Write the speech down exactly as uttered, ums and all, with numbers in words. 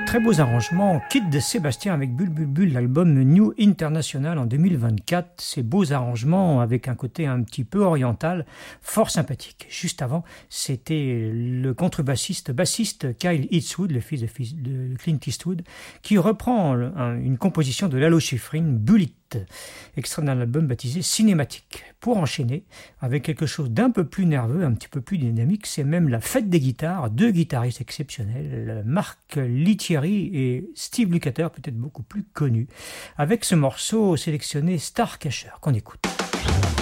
Très beaux arrangements, Kid de Sébastien avec Bull Bull Bull, l'album New International en deux mille vingt-quatre. Ces beaux arrangements avec un côté un petit peu oriental, fort sympathique. Juste avant, c'était le contrebassiste, bassiste Kyle Eastwood, le fils de, fils de Clint Eastwood, qui reprend un, une composition de Lalo Schifrin, Bullet, extrait d'un album baptisé Cinématique. Pour enchaîner avec quelque chose d'un peu plus nerveux, un petit peu plus dynamique, c'est même la fête des guitares, deux guitaristes exceptionnels, Marc Lethierry et Steve Lukather, peut-être beaucoup plus connus, avec ce morceau sélectionné Starcatcher qu'on écoute.